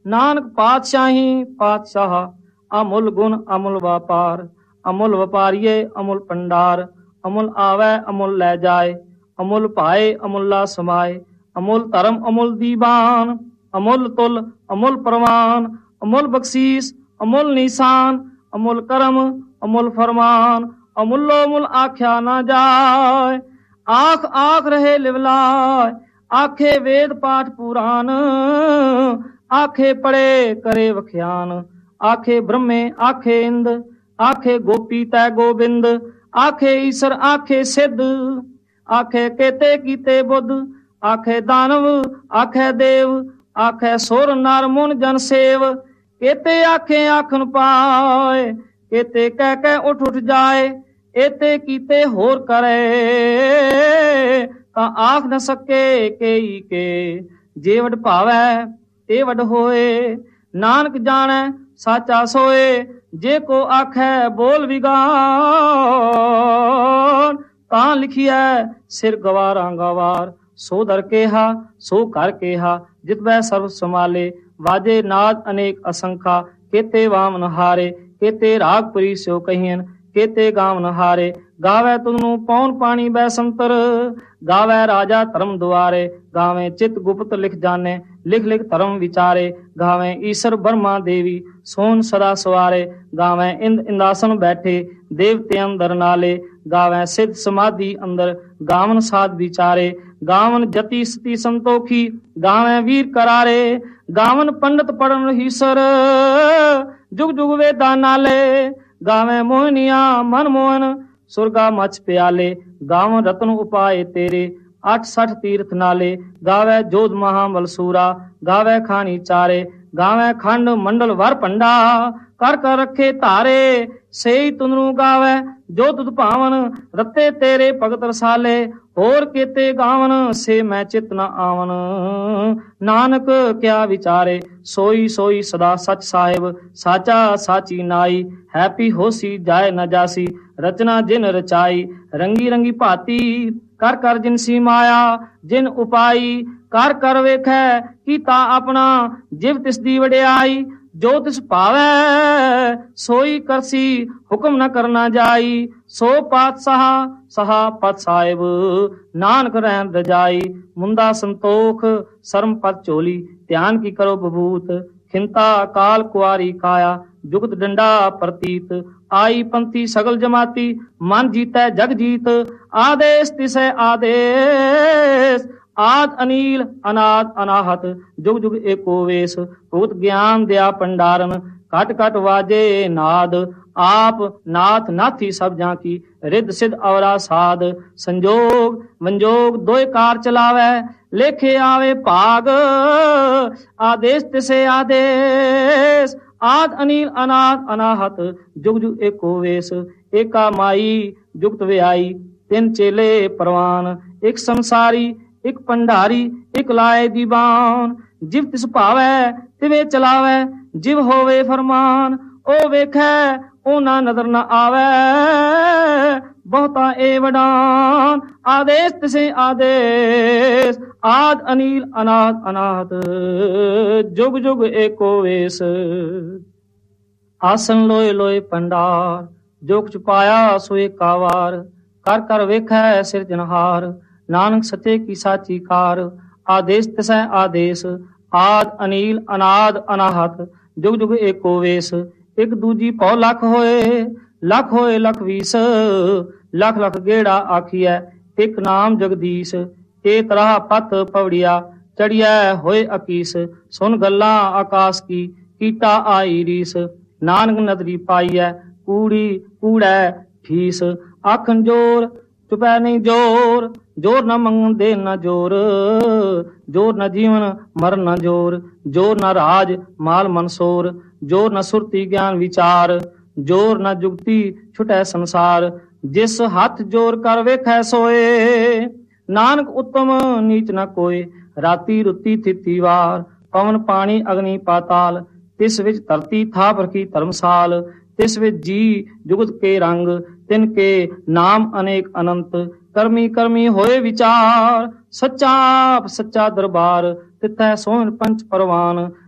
ਨਾਨਕ ਪਾਤਸ਼ਾਹੀ ਪਾਤਸ਼ਾਹ, ਅਮੁੱਲ ਗੁਣ ਅਮੁੱਲ ਵਪਾਰ, ਅਮੁੱਲ ਵਪਾਰੀਏ ਅਮੁੱਲ ਭੰਡਾਰ, ਅਮੁੱਲ ਆਵੈ ਅਮੁੱਲ ਲੈ ਜਾਏ, ਅਮੁੱਲ ਭਾਏ ਅਮੁੱਲਾ ਸਮਾਏ, ਅਮੁੱਲ ਧਰਮ ਅਮੁੱਲ ਦੀਵਾਨ, ਅਮੁੱਲ ਤੁਲ ਅਮੁੱਲ ਪ੍ਰਵਾਨ, ਅਮੁੱਲ ਬਖਸ਼ੀਸ ਅਮੁੱਲ ਨਿਸ਼ਾਨ, ਅਮੁੱਲ ਕਰਮ ਅਮੁੱਲ ਫਰਮਾਨ, ਅਮੁੱਲੋ ਮੁੱਲ ਆਖਿਆ ਨਾ ਜਾਏ। ਆਖ ਆਖ ਰਹੇ ਲਿਵਲਾਏ, ਆਖੇ ਵੇਦ ਪਾਠ ਪੁਰਾਨ, ਆਖੇ ਪੜੇ ਕਰੇ ਵਖਿਆਨ, ਆਖੇ ਬ੍ਰਹਮੇ ਆਖੇ ਇੰਦ, ਆਖੇ ਗੋਪੀ ਤੈ ਗੋਬਿੰਦ, ਆਖੇ ਈਸ਼ਰ ਆਖੇ ਸਿੱਧ, ਆਖੇ ਕੇਤੇ ਕੀਤੇ ਬੁੱਧ, ਆਖੇ ਦਾਨਵ ਆਖੇ ਦੇਵ, ਆਖੇ ਸੁਰ ਨਰ ਮੁਨ ਜਨ ਸੇਵ, ਕੇਤੇ ਆਖੇ ਆਖਣ ਪਾਏ, ਕੇਤੇ ਕਹਿ ਕਹਿ ਉੱਠ ਉੱਠ ਜਾਏ, ਏਤੇ ਕੀਤੇ ਹੋਰ ਕਰੇ, ਤਾਂ ਆਖ ਨ ਸਕੇ ਕੇਈ ਕੇ, ਜੇ ਵਡ ਭਾਵੈ ਤੇ ਵਡ ਹੋਏ, ਨਾਨਕ ਜਾਣੈ ਸਾਚਾ ਸੋਏ, ਜੇ ਕੋ ਆਖੈ ਬੋਲ ਵਿਗਾਨ, ਤਾਂ ਲਿਖੀਐ ਸਿਰ ਗਵਾਰਾਂ ਗਵਾਰ, ਸੋ ਦਰ ਕੇਹਾ ਸੋ ਕਰ ਕੇਹਾ, ਜਿਤ ਬੈ ਸਰਬ ਸਮਾਲੇ, ਵਾਜੇ ਨਾਦ ਅਨੇਕ ਅਸੰਖਾ, ਕੇਤੇ ਵਾਮਨ ਹਾਰੇ, ਕੇਤੇ ਰਾਗਪੁਰੀ ਸਿਓ ਕਹੀਨ, ਕੇਤੇ ਗਾਵਨ ਹਾਰੇ, ਗਾਵੇ ਤੁਧਨੂੰ ਪੌਣ ਪਾਣੀ ਬੈ ਸੰਤਰ, ਗਾਵੇ ਰਾਜਾ ਧਰਮ ਦੁਆਰੇ, ਗਾਵੇ ਚਿਤ ਗੁਪਤ ਲਿਖ ਜਾਣੇ, ਲਿਖ ਲਿਖ ਧਰਮ ਵਿਚਾਰੇ, ਗਾਵੇ ਈਸ਼ਰ ਬਰਮਾ ਦੇਵੀ ਸੋਨ ਸਦਾ ਸਵਾਰੇ, ਗਾਵੇ ਇੰਦ ਇੰਦਾਸਨ ਬੈਠੇ ਦੇਵਤੇ ਅੰਦਰ ਨਾਲੇ, ਗਾਵੇ ਸਿੱਧ ਸਮਾਧੀ ਅੰਦਰ, ਗਾਵਨ ਸਾਧ ਵਿਚਾਰੇ, ਗਾਵਨ ਜਤੀ ਸਤੀ ਸੰਤੋਖੀ, ਗਾਵੇ ਵੀਰ ਕਰਾਰੇ, ਗਾਵਨ ਪੰਡਤ ਪੜਨ ਹੀਸਰ, ਜੁਗ ਜੁਗ ਵੇਦਾਂ ਨਾਲੇ, ਗਾਵੇਂ ਮੋਹਨੀਆਂ ਮਨ ਮੋਹਨ, ਸੁਰਗਾ ਮਛ ਪਿਆਲੇ, ਗਾਵਨ ਰਤਨ ਉਪਾਏ ਤੇਰੇ, 68 ਤੀਰਥ ਨਾਲੇ, ਗਾਵੇ ਜੋਧ ਮਹਾਬਲ ਸੂਰਾ, ਗਾਵੇ ਖਾਣੀ ਚਾਰੇ, ਗਾਵੇ ਖੰਡ ਮੰਡਲ ਵਰ ਭੰਡਾ, ਕਰ ਕਰ ਰੱਖੇ ਧਾਰੇ, ਸੇਈ ਤੁਨਰੂ ਗਾਵੇ ਜੋ ਤੁਧ ਭਾਵਨ, ਰਤੇ ਤੇਰੇ ਭਗਤ ਰਸਾਲੇ, ਹੋਰ ਕੇਤੇ ਗਾਵਨ ਸੇ ਮੈਂ ਚਿਤ ਨ ਆਵਨ, ਨਾਨਕ ਕਿਆ ਵਿਚਾਰੇ, ਸੋਈ ਸੋਈ ਸਦਾ ਸਚ ਸਾਹਿਬ, ਸਾਚਾ ਸਾਚੀ ਨਾਈ, ਹੈਪੀ ਹੋਸੀ ਜਾਏ ਨ ਜਾਸੀ, ਰਚਨਾ ਜਿਨ ਰਚਾਈ, ਰੰਗੀ ਰੰਗੀ ਭਾਤੀ, ਕਰ ਕਰ ਜਿਨਸੀ ਮਾਇਆ, ਜਿਨ ਉਪਾਈ, ਕਰ ਕਰ ਵੇਖੈ ਕੀਤਾ ਆਪਣਾ, ਜਿਵ ਤਿਸ ਦੀ ਵਡਿਆਈ, ਜੋ ਤਿਸ ਭਾਵੈ ਸੋਈ ਕਰਸੀ, ਹੁਕਮ ਨ ਕਰਨਾ ਜਾਈ, ਸੋ ਪਾਤਸ਼ਾਹ ਸਹਾ ਪਤ ਸਾਹਿਬ, ਨਾਨਕ ਰਹਿਣ ਰਜਾਈ, ਮੁੰਦਾ ਸੰਤੋਖ ਸਰਮ ਪਤ ਝੋਲੀ, ਧਿਆਨ ਕੀ ਕਰੋ ਬਬੂਤ, ਖਿੰਤਾ ਕਾਲ ਕੁਆਰੀ ਕਾਇਆ, ਜੁਗਤ ਡੰਡਾ ਪ੍ਰਤੀਤ, ਆਈ ਪੰਥੀ ਸਗਲ ਜਮਾਤੀ, ਮਨ ਜੀਤੈ ਜਗ ਜੀਤ, ਆਦੇਸ਼ ਤਿਸੈ ਆਦੇਸ਼, ਆਦ ਅਨੀਲ ਅਨਾਦ ਅਨਾਹਤ, ਜੁਗ ਜੁਗ ਏਕੋ ਵੇਸ, ਭੂਤ ਗਿਆਨ ਦਿਆ ਭੰਡਾਰਨ, ਘਟ ਘਟ ਵਾਜੇ ਨਾਦ, ਆਪ ਨਾਥ ਨਾਥੀ ਸਭ ਜਾਂ ਕੀ, ਰਿੱਧ ਸਿੱਧ ਅਵਰਾ ਸਾਧ, ਸੰਜੋਗ ਵੰਜੋਗ ਦੋਇ ਕਾਰ ਚਲਾਵੈ, ਲੇਖੇ ਆਵੇ ਭਾਗ, ਆਦੇਸ਼ ਤਿਸੇ ਆਦੇਸ਼, ਆਦ ਅਨੀਲ ਅਨਾਦ ਅਨਾਹਤ, ਜੁਗ ਜੁਗ ਏਕੋ ਵੇਸ, ਏਕਾ ਮਾਈ ਜੁਗਤ ਵਿਆਈ, ਤਿੰਨ ਚੇਲੇ ਪ੍ਰਵਾਨ, ਇੱਕ ਸੰਸਾਰੀ ਇੱਕ ਭੰਡਾਰੀ, ਇੱਕ ਲਾਏ ਦੀਵਾਨ, ਜਿਵ ਤਿਸ ਭਾਵੈ ਤਿਵੇਂ ਚਲਾਵੈ, ਜਿਵ ਹੋਵੇ ਫਰਮਾਨ, ਉਹ ਵੇਖੈ ਉਹ ਨਾ ਨਜ਼ਰ ਨ ਆਵੈ, ਬਹੁਤਾ ਏ ਵਡਾਨ, ਆਦੇਸ਼ ਤਿਸੇ ਆਦੇਸ਼, ਆਦ ਅਨੀਲ ਅਨਾਦ ਅਨਾਹਤ, ਜੁਗ ਜੁਗ ਏਕੋ ਵੇਸ, ਆਸਨ ਲੋਏ ਲੋਏ ਭੰਡਾਰ, ਜੋ ਕੁਛ ਪਾਇਆ ਸੋ ਏਕਾ ਵਾਰ, ਕਰ ਕਰ ਵੇਖੈ ਸਿਰਜਨਹਾਰ, ਨਾਨਕ ਸੱਚੇ ਕੀ ਸਾਚੀ ਕਾਰ, ਆਦੇਸ਼ ਤਿਸੈ ਆਦੇਸ਼, ਆਦ ਅਨੀਲ ਅਨਾਦ ਅਨਾਹਤ, ਜੁਗ ਜੁਗ ਏਕੋ ਵੇਸ, ਇੱਕ ਦੂਜੀ ਭਉ ਲੱਖ ਹੋਏ, ਲੱਖ ਹੋਏ ਲੱਖ ਵੀਸ, ਲੱਖ ਲੱਖ ਗੇੜਾ ਆਖੀਐ, ਇੱਕ ਨਾਮ ਜਗਦੀਸ਼, ਇਹ ਤਰ੍ਹਾਂ ਪਤ ਪਵੜਿਆ, ਚੜਿਐ ਹੋਏ ਅਕੀਸ, ਸੁਨ ਗੱਲਾਂ ਆਕਾਸ਼ ਕੀ, ਕੀਤਾ ਆਈ ਰੀਸ, ਨਾਨਕ ਨਦਰੀ ਪਾਈਐ, ਕੂੜੀ ਕੂੜੈ ਠੀਸ, ਆਖਣ ਜੋਰ ਚੁਪੈ ਨਹੀਂ ਜੋਰ, ਜੋਰ ਨ ਮੰਗਦੇ ਨ ਜੋਰ, ਜੋਰ ਨ ਜੀਵਨ ਮਰਨ ਨ ਜੋਰ, ਜੋਰ ਨ ਰਾਜ ਮਾਲ ਮਨਸੋਰ, ਜੋਰ ਨ ਸੁਰਤੀ ਗਿਆਨ ਵਿਚਾਰ, ਜੋਰ ਨ ਜੁਗਤੀ ਛੁਟੈ ਸੰਸਾਰ, ਜਿਸ ਹੱਥ ਜੋਰ ਕਰ ਵੇਖੈ ਸੋਏ, ਨਾਨਕ ਉਤਮ ਨੀਚ ਨ ਕੋਏ, ਰਾਤੀ ਰੁੱਤੀ ਥਿਤੀ ਵਾਰ, ਪਵਨ ਪਾਣੀ ਅਗਨੀ ਪਾਤਾਲ, ਤਿਸ ਵਿੱਚ ਧਰਤੀ ਥਾਪ ਰਖੀ ਧਰਮਸਾਲ, ਤਿਸ ਵਿੱਚ ਜੀ ਜੁਗਤ ਕੇ ਰੰਗ, ਤਿਨ ਕੇ ਨਾਮ ਅਨੇਕ ਅਨੰਤ, ਕਰਮੀ ਕਰਮੀ ਹੋਏ ਵਿਚਾਰ, ਸੱਚਾ ਆਪ ਸੱਚਾ ਦਰਬਾਰ, ਤਿਥੈ ਸੋਹਣ ਪੰਚ ਪਰਵਾਨ,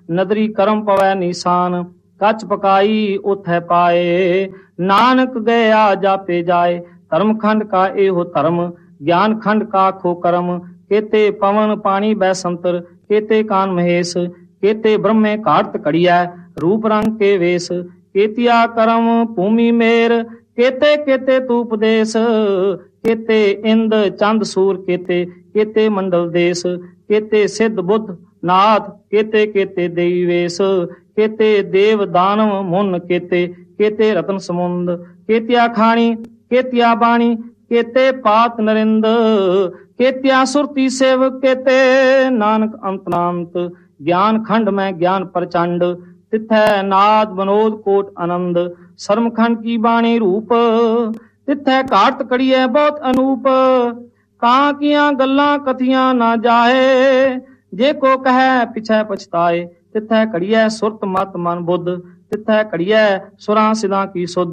ਨਦਰੀ ਕਰਮ ਪਵੈ ਨੀਸਾਨ, ਕੱਚ ਪਕਾਈ ਉਥੈ ਪਾਏ, ਨਾਨਕ ਗਿਆ ਜਾਪੇ ਜਾਏ। ਧਰਮ ਖੰਡ ਕਾ ਇਹੋ ਧਰਮ, ਗਿਆਨ ਖੰਡ ਕਾ ਖੋ ਕਰਮ, केते पवन पानी बैसंतर, केते कान महेश, केते ब्रह्मे घाट कड़िया, रूप रंग के वेश, केतिया करम भूमि मेर, केते केते तूपदेश, केते इंद चंद सूर, केते केते मंडल देश, केते सिद्ध बुद्ध नाथ, केते केते देवी वेश, केते देव दानव मुन, केते केते रतन समुंद, केतिया खाणी केतिया बाणी, केते पात नरिंद, केतिया सुरती सेवक, केते नानक अंतनांत। ज्ञान खंड में ज्ञान प्रचंड, तिथै नाद बनोद कोट आनंद, शर्म खंड की बाणी रूप, तिथै घाट कड़िए बहुत अनूप। कहाँ किया गल्लां कथियां ना जाए, जे को कहे पिछै पछताए, तिथै कड़िए सुरत मत मन बुद्ध, तिथै कड़िए सुरां सिदां की सुध,